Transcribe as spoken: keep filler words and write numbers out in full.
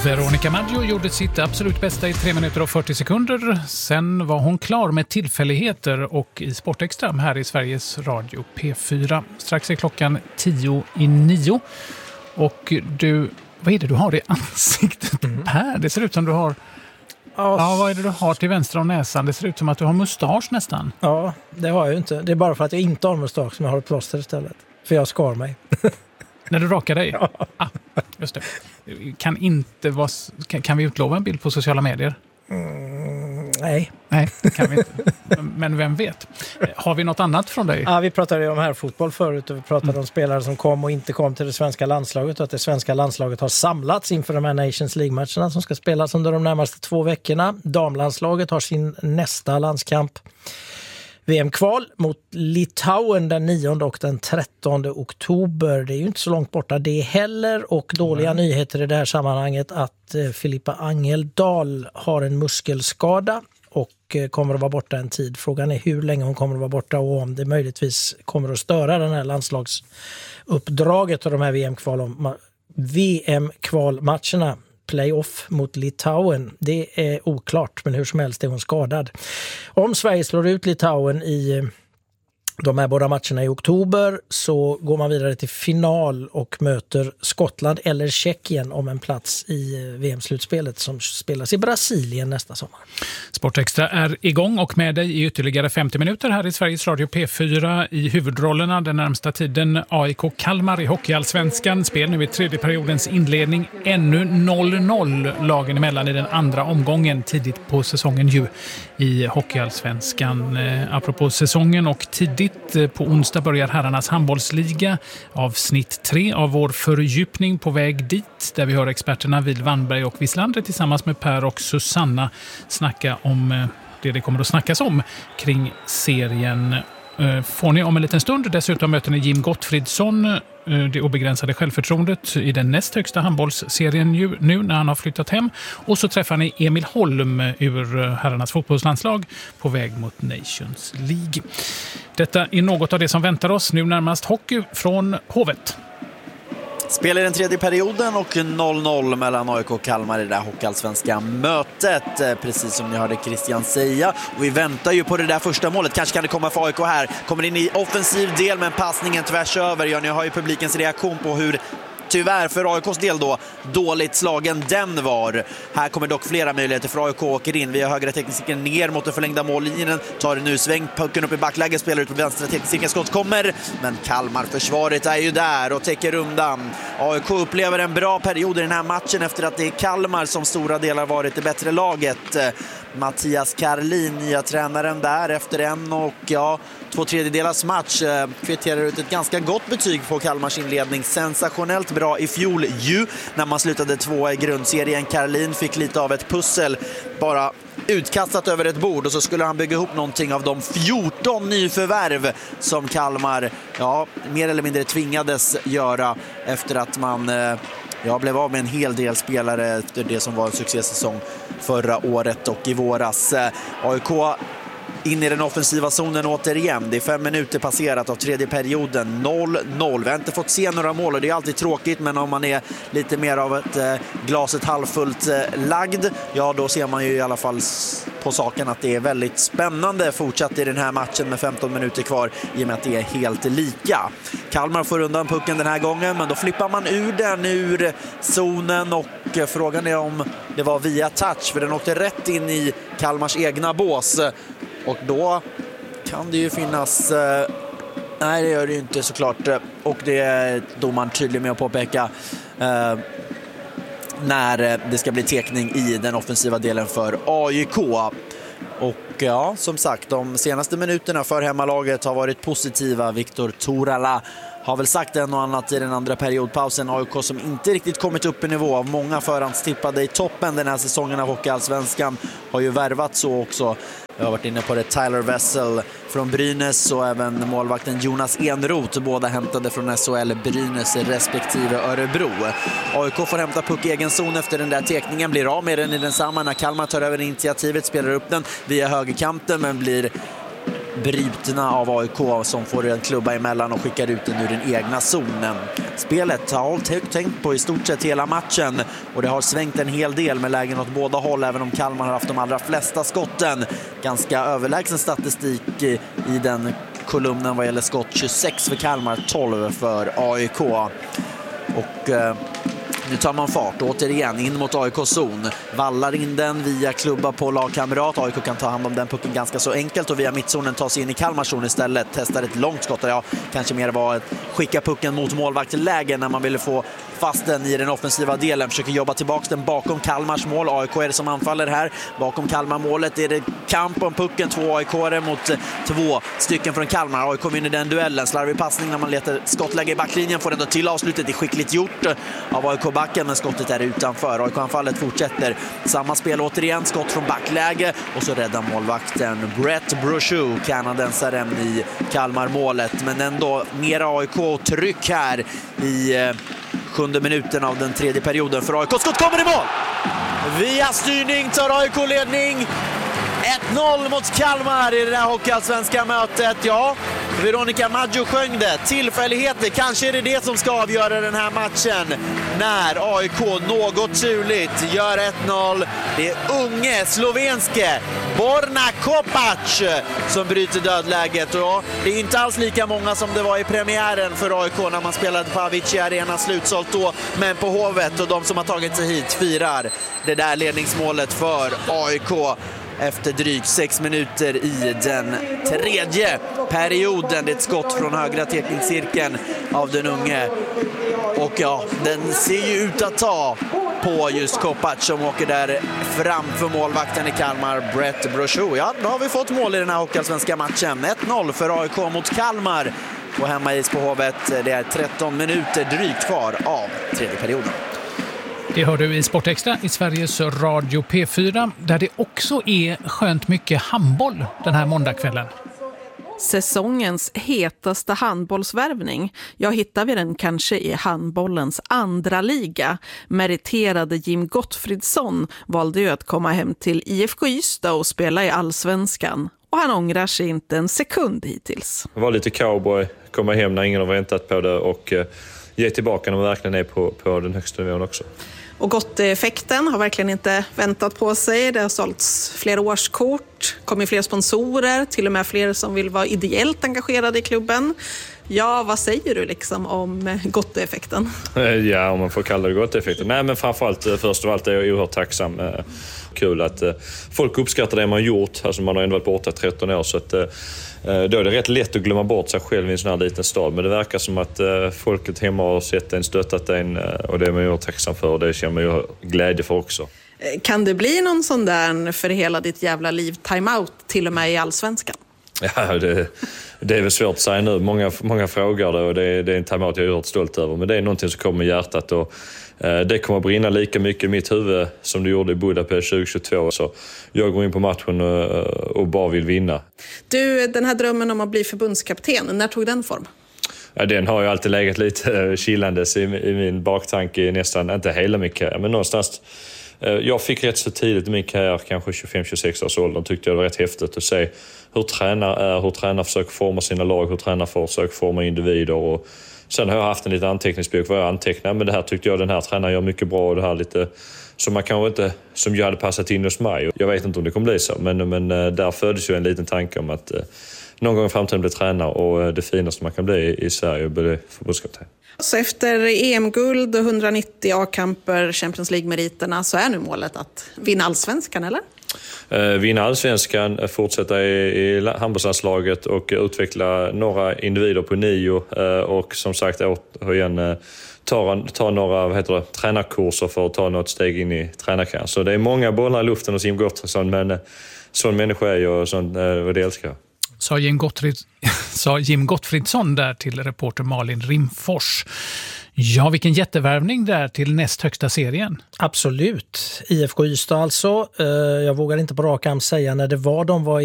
Veronica Maggio gjorde sitt absolut bästa i tre minuter och fyrtio sekunder. Sen var hon klar med tillfälligheter och i Sportextra här i Sveriges Radio P fyra. Strax är klockan tio i nio. Och du, vad är det du har i ansiktet, mm. Per? Det ser ut som du har... Ja, ja, vad är det du har till vänster om näsan? Det ser ut som att du har mustasch nästan. Ja, det har jag ju inte. Det är bara för att jag inte har mustasch som jag har ett plåster istället. För jag skar mig. När du rakar dig? Ja. Ah, just det. Kan, inte vara, kan, kan vi utlova en bild på sociala medier? Mm, nej. Nej, kan vi inte. Men vem vet? Har vi något annat från dig? Ja, vi pratade ju om här fotboll förut och vi pratade mm. om spelare som kom och inte kom till det svenska landslaget och att det svenska landslaget har samlats inför de här Nations League-matcherna som ska spelas under de närmaste två veckorna. Damlandslaget har sin nästa landskamp. V M-kval mot Litauen den nionde och den trettonde oktober. Det är ju inte så långt borta det heller. Och dåliga mm. nyheter i det här sammanhanget att eh, Filippa Angeldal har en muskelskada och eh, kommer att vara borta en tid. Frågan är hur länge hon kommer att vara borta och om det möjligtvis kommer att störa den här landslagsuppdraget och de här V M-kval, V M-kvalmatcherna. Playoff mot Litauen. Det är oklart, men hur som helst är hon skadad. Om Sverige slår ut Litauen i de här båda matcherna i oktober så går man vidare till final och möter Skottland eller Tjeckien om en plats i V M-slutspelet som spelas i Brasilien nästa sommar. Sportextra är igång och med dig i ytterligare femtio minuter här i Sveriges Radio P fyra. I huvudrollerna den närmsta tiden A I K Kalmar i Hockeyallsvenskan. Spel nu i tredje periodens inledning. Ännu noll noll lagen emellan i den andra omgången tidigt på säsongen ju i Hockeyallsvenskan. Eh, apropå säsongen och tidigt på onsdag börjar herrarnas handbollsliga. Avsnitt tre av vår fördjupning på väg dit där vi hör experterna Vil Wannberg och Wislander tillsammans med Per och Susanna snacka om det det kommer att snackas om kring serien. Får ni om en liten stund. Dessutom möter ni Jim Gottfridsson, det obegränsade självförtroendet i den näst högsta handbollsserien nu när han har flyttat hem. Och så träffar ni Emil Holm ur herrarnas fotbollslandslag på väg mot Nations League. Detta är något av det som väntar oss. Nu närmast hockey från Hovet. Spel i den tredje perioden och noll noll mellan A I K och Kalmar i det där hockeyallsvenska mötet. Precis som ni hörde Christian säga. Och vi väntar ju på det där första målet. Kanske kan det komma för A I K här. Kommer in i offensiv del men passningen tvärs över. Ja, ni har ju publikens reaktion på hur tyvärr för A I K:s del då dåligt slagen den var. Här kommer dock flera möjligheter för A I K åker in via högra tekniken ner mot den förlängda mållinjen. Tar nu sväng, pucken upp i backläge, spelar ut på vänstra tekniken, skott kommer. Men Kalmar försvaret är ju där och täcker undan. A I K upplever en bra period i den här matchen efter att det är Kalmar som stora delar varit det bättre laget. Mattias Karlin, nya tränaren där efter en och ja, två tredjedelars match eh, kvitterar ut ett ganska gott betyg på Kalmars inledning. Sensationellt bra i fjol ju när man slutade tvåa i grundserien. Karlin fick lite av ett pussel bara utkastat över ett bord och så skulle han bygga ihop någonting av de fjorton nyförvärv som Kalmar ja, mer eller mindre tvingades göra efter att man eh, ja, blev av med en hel del spelare efter det som var en succésäsong förra året och i våras. A I K in i den offensiva zonen återigen. Det är fem minuter passerat av tredje perioden. noll noll. Vi har inte fått se några mål och det är alltid tråkigt, men om man är lite mer av ett eh, glaset halvfullt eh, lagd, ja då ser man ju i alla fall på saken att det är väldigt spännande fortsatt i den här matchen med femton minuter kvar i och med att det är helt lika. Kalmar får undan pucken den här gången, men då flippar man ur den ur zonen och eh, frågan är om det var via touch, för den åkte rätt in i Kalmars egna bås. Och då kan det ju finnas... Eh, nej, det gör det ju inte såklart. Och det är domaren tydlig med att påpeka eh, när det ska bli tekning i den offensiva delen för A I K. Och ja, som sagt, de senaste minuterna för hemmalaget har varit positiva. Viktor Torala har väl sagt en och annat i den andra periodpausen. A I K som inte riktigt kommit upp i nivå av många förhandstippade i toppen den här säsongen av Hockeyallsvenskan har ju värvat så också. Jag har varit inne på det. Tyler Wessel från Brynäs och även målvakten Jonas Enroth, båda hämtade från S H L Brynäs respektive Örebro. A I K får hämta puck i egen zon efter den där tekningen, blir av med den i densamma när Kalmar tar över initiativet, spelar upp den via högerkanten men blir brutna av A I K som får en klubba emellan och skickar ut den ur den egna zonen. Spelet har hållit högt tänkt på i stort sett hela matchen och det har svängt en hel del med lägen åt båda håll, även om Kalmar har haft de allra flesta skotten. Ganska överlägsen statistik i den kolumnen vad gäller skott, tjugosex för Kalmar, tolv för A I K. Och eh, nu tar man fart återigen in mot A I K-zon. Vallar in den via klubba på lagkamrat. A I K kan ta hand om den pucken ganska så enkelt och via mittzonen ta sig in i Kalmarzon istället. Testar ett långt skott där jag kanske mer var att skicka pucken mot målvaktläge när man ville få fast den i den offensiva delen. Försöker jobba tillbaka den bakom Kalmars mål. A I K är det som anfaller här. Bakom Kalmar-målet är det kamp om pucken. Två A I K-are mot två stycken från Kalmar. A I K vinner den duellen. Slarvig passning när man letar skottläge i backlinjen. Får ändå till avslutet. Det är skickligt gjort av A I K-backen, men skottet är utanför. A I K-anfallet fortsätter. Samma spel återigen. Skott från backläge. Och så räddar målvakten Brett Brochu, kanadensaren, i Kalmar-målet. Men ändå mer A I K-tryck här i eh, sjunde minuten av den tredje perioden för A I K. Skott kommer i mål! Via styrning tar A I K-ledning. ett noll mot Kalmar i det där hockeyallsvenska mötet. Ja, Veronica Maggio sjöng det. Tillfälligheter, kanske är det det som ska avgöra den här matchen. När A I K något turligt gör ett noll. Det är unge slovenske Borna Kopac som bryter dödläget. Och det är inte alls lika många som det var i premiären för A I K när man spelade på Avicii Arena, slutsålt då, men på Hovet. Och de som har tagit sig hit firar det där ledningsmålet för A I K efter drygt sex minuter i den tredje perioden. Det är ett skott från högra teckningscirkeln av den unge. Och ja, den ser ju ut att ta på just Kopac som åker där framför målvakten i Kalmar, Brett Brochu. Ja, då har vi fått mål i den här hockeyallsvenska matchen. ett noll för A I K mot Kalmar på hemmais på Hovet. Det är tretton minuter drygt kvar av tredje perioden. Det hör du i Sportextra i Sveriges Radio P fyra, där det också är skönt mycket handboll den här måndagskvällen. Säsongens hetaste handbollsvärvning. Jag hittar vi den kanske i handbollens andra liga. Meriterade Jim Gottfridsson valde ju att komma hem till I F K Ystad och spela i Allsvenskan. Och han ångrar sig inte en sekund hittills. Var lite cowboy, komma hem när ingen har väntat på det och eh, ge tillbaka när man verkligen är på, på den högsta nivån också. Och Gott-effekten har verkligen inte väntat på sig. Det har sålts fler årskort, kommit fler sponsorer, till och med fler som vill vara ideellt engagerade i klubben. Ja, vad säger du liksom om Gott-effekten? Ja, om man får kalla det Gott-effekten. Nej, men framförallt, först av allt är jag oerhört tacksam. Kul att folk uppskattar det man har gjort. Alltså man har ändå varit borta tretton år, så att då är det rätt lätt att glömma bort sig själv i en sån här liten stad. Men det verkar som att folket hemma har sett en, stöttat en, och det är man ju tacksam för och det känner man ju glädje för också. Kan det bli någon sån där för hela ditt jävla liv timeout till och med i Allsvenskan? Ja, det, det är väl svårt att säga nu. Många, många frågar det och det, det är en timeout jag är oerhört stolt över. Men det är någonting som kommer med hjärtat och eh, det kommer att brinna lika mycket i mitt huvud som det gjorde i Budapest tjugohundratjugotvå. Så jag går in på matchen och, och bara vill vinna. Du, den här drömmen om att bli förbundskapten, när tog den form? Ja, den har ju alltid legat lite chillandes i, i min baktanke, nästan inte hela min karriär, men någonstans. Jag fick rätt så tidigt i min karriär, kanske tjugofem till tjugosex års ålder, tyckte jag det var rätt häftigt att se hur tränare är, hur tränare försöker forma sina lag, hur tränare försöker forma individer. Och sen har jag haft en liten anteckningsbok vad jag antecknar, men det här tyckte jag den här tränaren gör mycket bra och det här lite som man kanske inte, som jag hade passat in hos mig. Jag vet inte om det kommer bli så, men, men där föddes ju en liten tanke om att någon gång i framtiden bli tränare och det finaste man kan bli i Sverige blir förbundskapten. Så efter E M-guld och hundranittio A-kamper, Champions League-meriterna, så är nu målet att vinna Allsvenskan, eller? Eh, vinna Allsvenskan, fortsätta i, i handbollslandslaget och utveckla några individer på nio eh, och som sagt återigen eh, ta, ta några vad heter det, tränarkurser för att ta något steg in i tränarkarriären. Så det är många bollar i luften hos Jim Gottfridsson, men eh, sån människa är jag och sån, eh, det älskar jag. Sa Jim, Gottfrid, sa Jim Gottfridsson där till reporter Malin Rimfors. Ja, vilken jättevärvning där till näst högsta serien. Absolut. I F K Ystad alltså. Jag vågar inte på rak arm säga när det var de var